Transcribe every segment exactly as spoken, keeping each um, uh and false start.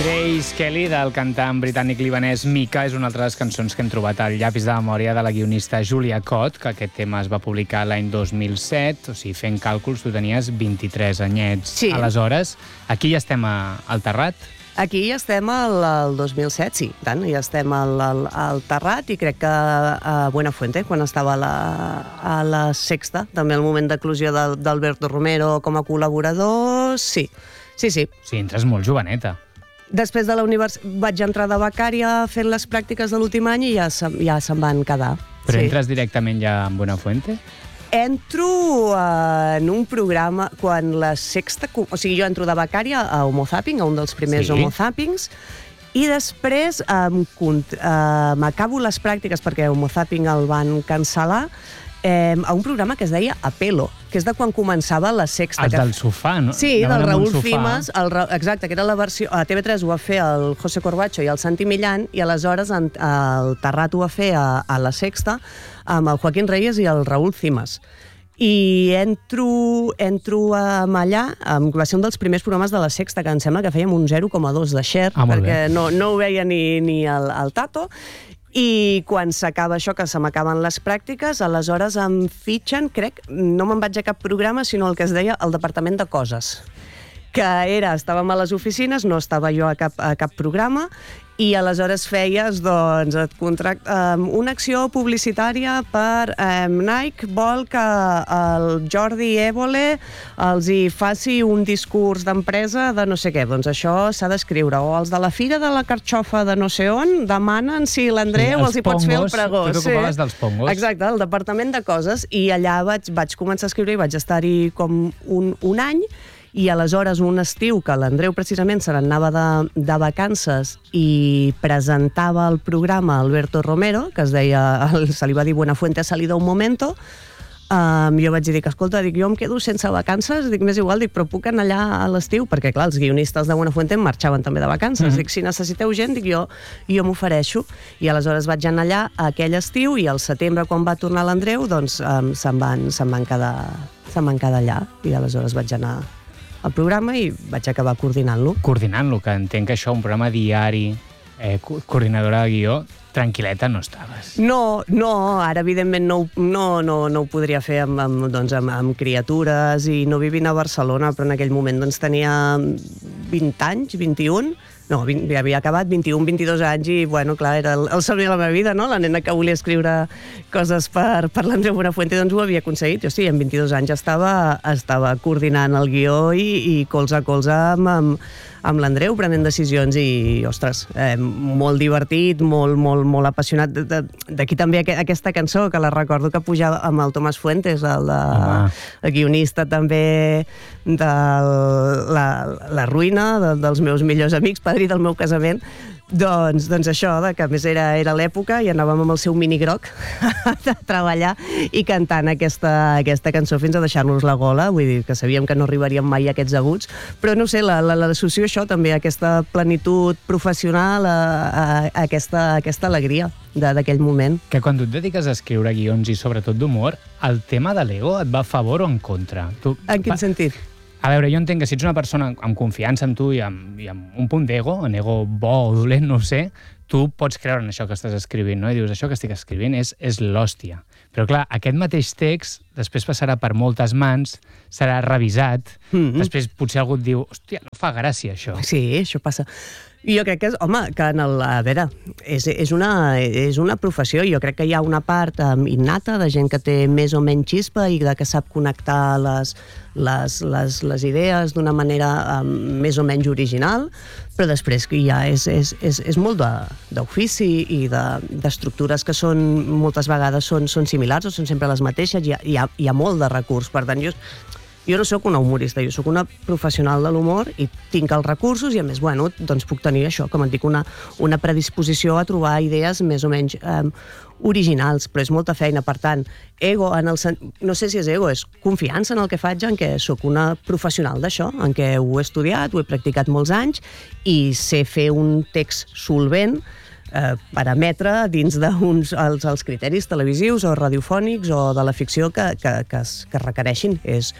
Grace Kelly, del cantant britànic-libanès Mika, és una altra de les cançons que hem trobat al llapis de memòria de la guionista Julia Cott, que aquest tema es va publicar l'any dos mil set, o sigui, fent càlculs, tu tenies vint-i-tres anyets. Sí. Aleshores, aquí ja estem a, al Terrat. Aquí ja estem al, al dos mil set, sí, tant, ja estem al, al, al Terrat i crec que a Buenafuente, quan estava a la, a la Sexta, també el moment d'eclusió d'Alberto Romero com a col·laborador, sí, sí, sí. Sí, entres molt joveneta. Després de la universitat vaig entrar de becària fent les pràctiques de l'últim any i ja, se, ja se'n van quedar. Però sí. entres directament ja en Buenafuente? Entro uh, en un programa quan la Sexta... O sigui, jo entro de becària a Homo Zapping, a un dels primers sí. Homo Zappings, i després um, uh, m'acabo les pràctiques perquè Homo Zapping el van cancel·lar, eh, a un programa que es deia Apelo, que és de quan començava la Sexta. Els que... del sofà, no? Sí, Anaven del Raül sofà. Fimes, el Ra... exacte, que era la versió... A T V tres ho va fer el José Corbacho i el Santi Millán, i aleshores en, el Terrat ho va fer a, a la Sexta amb el Joaquín Reyes i el Raül Fimes. I entro, entro allà, va ser un dels primers programes de la Sexta, que em sembla que fèiem un zero coma dos de share, ah, perquè no, no ho veia ni, ni el, el Tato, i quan s'acaba això, que se m'acaben les pràctiques, aleshores em fitxen, crec, no me'n vaig a cap programa, sinó el que es deia el Departament de Coses, que era, estàvem a les oficines, no estava jo a cap, a cap programa, i aleshores feies, doncs, et contract... Um, una acció publicitària per um, Nike vol que el Jordi Évole els hi faci un discurs d'empresa de no sé què. Doncs això s'ha d'escriure. O els de la Fira de la Carxofa de no sé on demanen si l'Andreu sí, els hi pots fer el pregó. Tu t'ocupaves sí. dels pongos. Exacte, el Departament de Coses. I allà vaig, vaig començar a escriure i vaig estar-hi com un, un any. I aleshores un estiu que l'Andreu precisament se n'anava de, de vacances i presentava el programa Alberto Romero, que es deia, se li va dir Buenafuente ha salido un momento, um, jo vaig dir que, escolta, dic, jo em quedo sense vacances, dic, més igual, dic, però puc anar allà a l'estiu, perquè clar, els guionistes de Buenafuente marxaven també de vacances, mm-hmm. dic, si necessiteu gent, dic, jo, jo m'ofereixo, i aleshores vaig anar allà aquell estiu, i al setembre, quan va tornar l'Andreu, doncs um, se'n van, se'n van quedar, se'n van quedar allà, i aleshores vaig anar al programa i vaig acabar coordinant-lo. Coordinant-lo, que entenc que això, un programa diari, eh, coordinadora de guió, tranquil·leta no estaves. No, no, ara evidentment no, no, no, no ho podria fer amb, amb, doncs, amb, amb criatures i no vivint a Barcelona, però en aquell moment doncs, tenia vint anys, vint-i-un, no, vint, havia acabat vint-i-un, vint-i-dos anys i, bueno, clar, era el, el somni de la meva vida, no? La nena que volia escriure coses per, per l'Andreu Buenafuente, doncs ho havia aconseguit. Jo sí, amb vint-i-dos anys estava, estava coordinant el guió i, i colze a colze amb, amb, amb l'Andreu, prenent decisions i, ostres, eh, molt divertit, molt, molt, molt apassionat. D'aquí també aquesta cançó, que la recordo que pujava amb el Tomàs Fuentes, el, de, el guionista també de la, la Ruïna, de, dels meus millors amics, padrí del meu casament. Doncs, doncs això, de que a més era, era l'època i anàvem amb el seu mini groc a treballar i cantant aquesta, aquesta cançó fins a deixar-nos la gola, vull dir que sabíem que no arribaríem mai a aquests aguts, però no sé, l'associo això també, a aquesta plenitud professional, a, a, a, aquesta, a aquesta alegria d'aquell moment. Que quan tu et dediques a escriure guions i sobretot d'humor, el tema de l'ego et va a favor o en contra? Tu... En quin sentit? A veure, jo entenc que si ets una persona amb confiança en tu i amb, i amb un punt d'ego, un ego bo o dolent, no ho sé, tu pots creure en això que estàs escrivint, no? I dius, això que estic escrivint és, és l'hòstia. Però clar, aquest mateix text després passarà per moltes mans, serà revisat, mm-hmm. després potser algú et diu, hòstia, no fa gràcia això. Sí, això passa. I jo crec que, és, home, que en el, a veure, és, és, una, és una professió. Jo crec que hi ha una part um, innata de gent que té més o menys xispa i de que sap connectar les, les, les, les idees d'una manera um, més o menys original, però després que ja és, és, és, és molt d'ofici i d'estructures que són, moltes vegades són, són similars o són sempre les mateixes. Hi ha, hi ha, hi ha molt de recurs. Per tant, jo... Jo no sóc una humorista, jo sóc una professional de l'humor i tinc els recursos i, a més, bueno, doncs puc tenir això, com et dic, una, una predisposició a trobar idees més o menys eh, originals, però és molta feina. Per tant, ego, en el sen... no sé si és ego, és confiança en el que faig, en què sóc una professional d'això, en què ho he estudiat, ho he practicat molts anys i sé fer un text solvent, eh, per emetre dins d'uns els, els criteris televisius o radiofònics o de la ficció que, que, que, es, que es requereixin. És...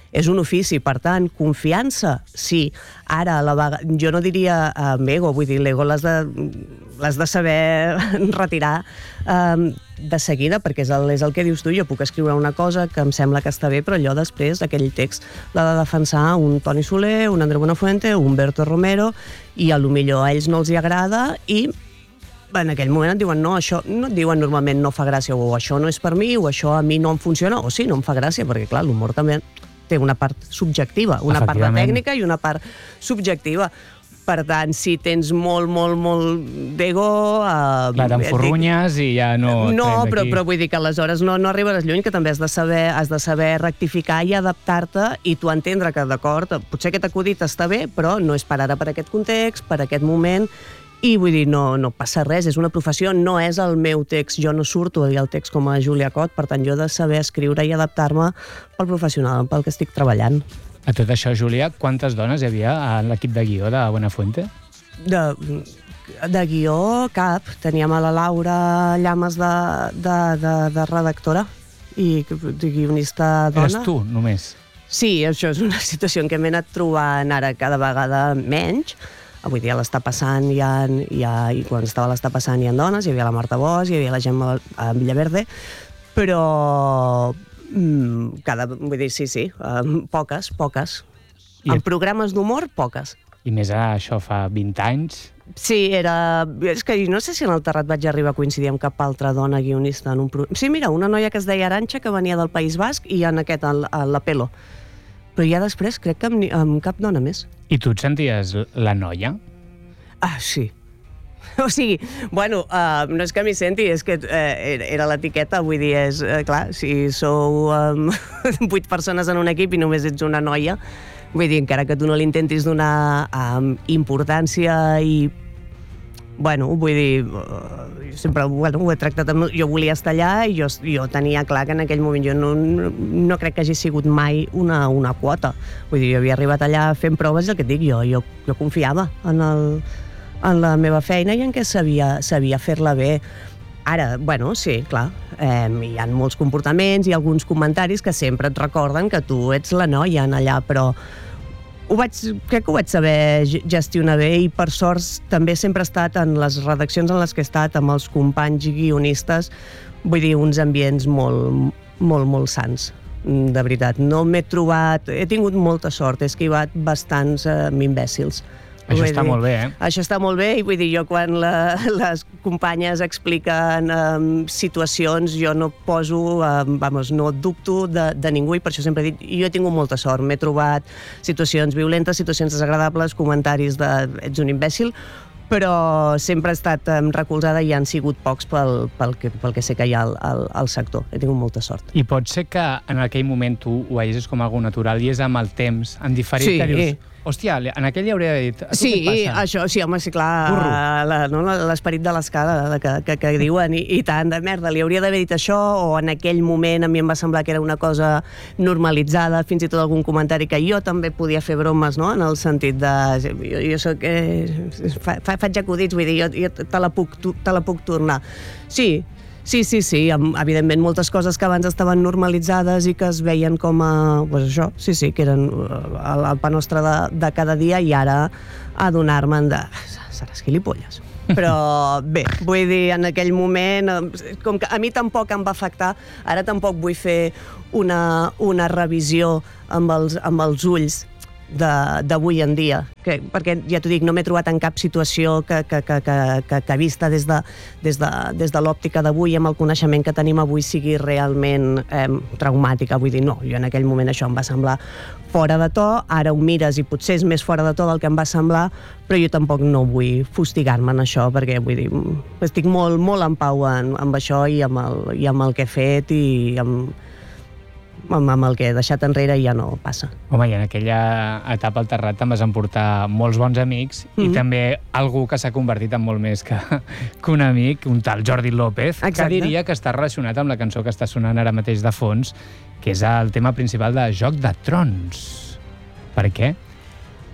És un ofici, per tant, confiança, sí. Ara, la vaga... jo no diria um, ego, vull dir, l'ego l'has de, l'has de saber retirar um, de seguida, perquè és el, és el que dius tu, jo puc escriure una cosa que em sembla que està bé, però allò després, aquell text, l'ha de defensar un Toni Soler, un Andreu Buenafuente, un Humberto Romero, i a lo millor a ells no els hi agrada, i en aquell moment et diuen no, això no et diuen normalment no fa gràcia, o això no és per mi, o això a mi no em funciona, o sí, no em fa gràcia, perquè clar, l'humor també té una part subjectiva, una part de tècnica i una part subjectiva. Per tant, si tens molt, molt, molt d'ego... Eh, clar, t'enforrunyes i ja no... No, però, però vull dir que aleshores no, no arribaràs lluny, que també has de saber, has de saber rectificar i adaptar-te i tu entendre que, d'acord, potser aquest acudit està bé, però no és per ara per aquest context, per aquest moment... I vull dir, no, no passa res, és una professió, no és el meu text, jo no surto a dir el text com a Júlia Cot, per tant, jo he de saber escriure i adaptar-me pel professional pel que estic treballant. A tot això, Júlia, quantes dones hi havia a l'equip de guió de Buenafuente? De, de guió, cap. Teníem a la Laura Llames de, de, de, de redactora i de guionista dona. Eres tu, només? Sí, això és una situació en què m'he anat trobant ara cada vegada menys. Avui dia l'està passant, hi ha, hi ha, i quan estava l'està passant hi ha dones, hi havia la Marta Bosch, hi havia la Gemma a Villaverde, però mmm, cada, vull dir, sí, sí, um, poques, poques. I en programes d'humor, poques. I més a això fa vint anys? Sí, era... És que no sé si en el Terrat vaig arribar a coincidir amb cap altra dona guionista en un programa. Sí, mira, una noia que es deia Arantxa, que venia del País Basc, i en aquest, a la Pelo. Però ja després crec que amb, amb cap dona més. I tu et senties la noia? Ah, sí. O sigui, bueno, uh, no és que m'hi senti, és que uh, era l'etiqueta, vull dir, és, uh, clar, si sou um, vuit persones en un equip i només ets una noia, vull dir, encara que tu no li intentis donar um, importància i... Bueno, vull dir, uh, sempre bueno, ho he tractat amb... Jo volia estar allà i jo, jo tenia clar que en aquell moment jo no, no crec que hagi sigut mai una, una quota. Vull dir, jo havia arribat allà fent proves i el que et dic, jo, jo, jo confiava en, el, en la meva feina i en què sabia, sabia fer-la bé. Ara, bueno, sí, clar, eh, hi ha molts comportaments i alguns comentaris que sempre et recorden que tu ets la noia en allà, però ho vaig, crec que ho vaig saber gestionar bé i per sort també sempre he estat en les redaccions en les que he estat amb els companys guionistes, vull dir, uns ambients molt, molt, molt sans, de veritat. No m'he trobat, he tingut molta sort, he esquivat bastants eh, imbècils. Això està molt bé, eh? Això està molt bé i vull dir, jo quan la, les companyes expliquen um, situacions, jo no poso, um, vamos, no dubto de, de ningú i per això sempre he dit, jo he tingut molta sort, m'he trobat situacions violentes, situacions desagradables, comentaris de ets un imbècil, però sempre he estat um, recolzada i han sigut pocs pel, pel, que, pel que sé que hi ha al, al, al sector. He tingut molta sort. I pot ser que en aquell moment tu ho vegis com algo natural i és amb el temps, en diferit, sí, que dius... Hòstia, en aquell hi hauria d'haver dit... Sí, això, sí, home, sí, clar, la, no, l'esperit de l'escala que, que, que diuen, i, i tant, de merda, li hauria d'haver dit això, o en aquell moment a mi em va semblar que era una cosa normalitzada, fins i tot algun comentari que jo també podia fer bromes, no?, en el sentit de... Jo, jo soc... Eh, fa, faig acudits, vull dir, jo, jo te, la puc, te la puc tornar. Sí, Sí, sí, sí, evidentment moltes coses que abans estaven normalitzades i que es veien com a, pues això, sí, sí, que eren el, el pa nostre de, de cada dia i ara adonar-me'n de... seràs gilipolles. Però bé, vull dir, en aquell moment, com que a mi tampoc em va afectar, ara tampoc vull fer una, una revisió amb els, amb els ulls d'avui en dia, que, perquè ja t'ho dic, no m'he trobat en cap situació que, que, que, que, que, que vista des de, des de, des de l'òptica d'avui, amb el coneixement que tenim avui, sigui realment eh, traumàtica. Vull dir, no, jo en aquell moment això em va semblar fora de to, ara ho mires i potser és més fora de to del que em va semblar, però jo tampoc no vull fustigar-me en això, perquè vull dir, estic molt, molt en pau en, amb això i amb, el, i amb el que he fet i amb amb, amb el que he deixat enrere ja no passa. Home, i en aquella etapa al Terrat te'n vas emportar molts bons amics mm-hmm. i també algú que s'ha convertit en molt més que, que un amic, un tal Jordi López, Exacte. Que diria que està relacionat amb la cançó que està sonant ara mateix de fons, que és el tema principal de Joc de Trons. Per què?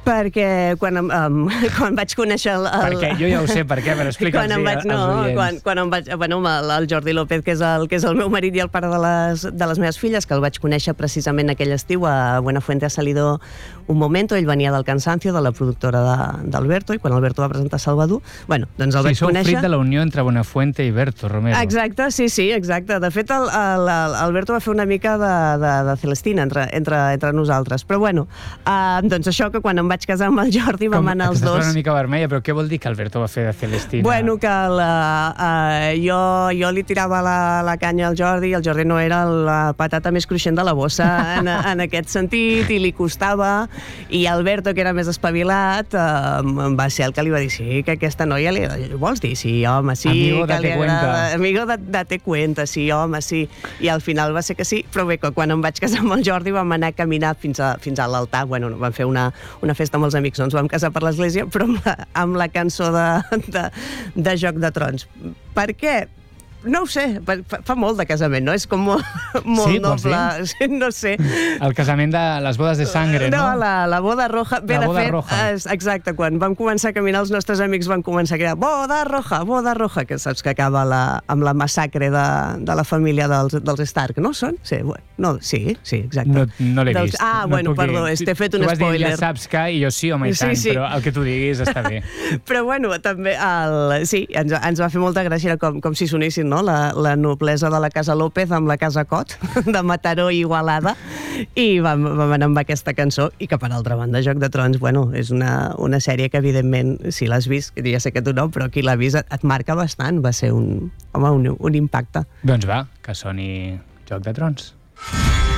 Perquè quan, um, quan vaig conèixer el... el... Perquè jo ja ho sé per què, però explica'ls quan em vaig, no, als oients. Quan, quan em vaig... Bueno, el, el Jordi López, que és el, que és el meu marit i el pare de les, de les meves filles, que el vaig conèixer precisament aquell estiu a Buenafuente ha salido un momento, ell venia del Cansancio, de la productora d'Alberto, i quan Alberto va presentar Salvador, bueno, doncs el sí, vaig sou conèixer... fruit de la unió entre Buenafuente i Berto Romero. Exacte, sí, sí, exacte. De fet, el, el, el Alberto va fer una mica de, de, de Celestina entre, entre, entre nosaltres. Però bueno, uh, doncs això, que quan em vaig casar amb el Jordi vam Com, anar els dos... una mica vermella, però què vol dir que Alberto va fer de Celestina? Bueno, que la, uh, jo, jo li tirava la, la canya al Jordi i el Jordi no era la patata més cruixent de la bossa en, en aquest sentit, i li costava, i Alberto, que era més espavilat, uh, va ser el que li va dir, sí, que aquesta noia li... Vols dir? Sí, home, sí. Amigo, que date li cuenta. agrada. Amigo, da, date cuenta, sí, home, sí. I al final va ser que sí, però bé, que quan em vaig casar amb el Jordi vam anar a caminar fins a, fins a l'altar. Bueno, vam fer una, una festa amb els amics, no ens vam casar per l'església, però amb la, amb la cançó de, de, de Joc de Trons. Per què? No ho sé, fa, fa molt de casament, no? És com molt, molt sí, noble, sí? No sé. El casament de les bodes de sangre, no? No, la, la boda roja. Bé, la de boda fet, roja. És, exacte, quan vam començar a caminar, els nostres amics van començar a cridar boda roja, boda roja, que saps que acaba la, amb la massacre de, de la família dels, dels Stark, no són? Sí, bueno, no, sí, sí, exacte. No, no l'he dels, vist. Ah, no bueno, perdó, és, t'he fet un tu vas spoiler. dir, ja saps que, i jo sí, home, i Sí, tant, sí. però el que tu diguis està bé. Però bueno, també, el, sí, ens, ens va fer molta gràcia, era com, com si sonessin, no?, la, la noblesa de la Casa López amb la Casa Cot, de Mataró i Igualada, i vam, vam anar amb aquesta cançó, i que per altra banda, Joc de Trons, bueno, és una, una sèrie que evidentment, si l'has vist, ja sé que tu no, però qui l'ha vist et, et marca bastant, va ser un, home, un, un impacte. Doncs va, que soni Joc de Trons.